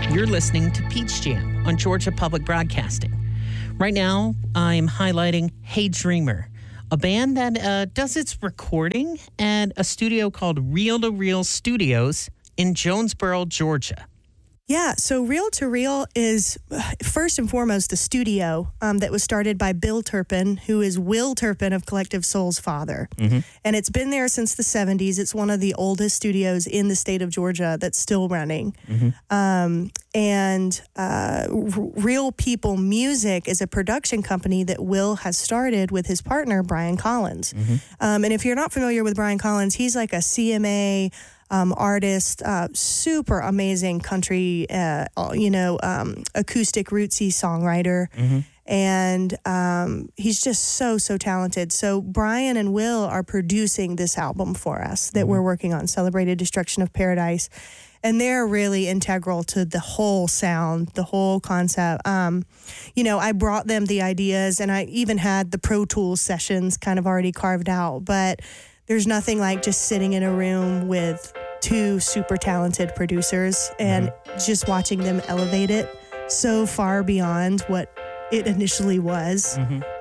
You're listening to Peach Jam on Georgia Public Broadcasting. Right now, I'm highlighting Hey Dreamer, a band that does its recording at a studio called Reel to Reel Studios in Jonesboro, Georgia. Yeah, so Reel to Reel is first and foremost a studio that was started by Bill Turpin, who is Will Turpin of Collective Soul's father. Mm-hmm. And it's been there since the 70s. It's one of the oldest studios in the state of Georgia that's still running. Mm-hmm. Real People Music is a production company that Will has started with his partner, Brian Collins. Mm-hmm. And if you're not familiar with Brian Collins, he's like a CMA artist, super amazing country, acoustic rootsy songwriter. Mm-hmm. And he's just so talented. So Brian and Will are producing this album for us that we're working on, Celebrated Destruction of Paradise. And they're really integral to the whole sound, the whole concept. I brought them the ideas, and I even had the Pro Tools sessions kind of already carved out. But there's nothing like just sitting in a room with two super talented producers and just watching them elevate it so far beyond what it initially was.